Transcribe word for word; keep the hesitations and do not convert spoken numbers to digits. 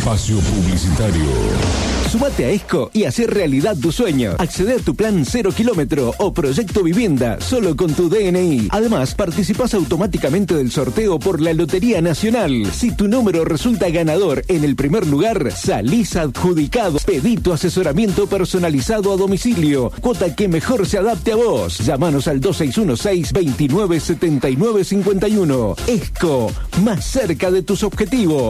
espacio publicitario. Sumate a ESCO y hacer realidad tu sueño. Accede a tu plan cero kilómetro o proyecto vivienda solo con tu D N I. Además, participás automáticamente del sorteo por la Lotería Nacional. Si tu número resulta ganador en el primer lugar, salís adjudicado. Pedí tu asesoramiento personalizado a domicilio. Cuota que mejor se adapte a vos. Llámanos al dos seis uno seis, dos nueve siete nueve cinco uno. ESCO, más cerca de tus objetivos.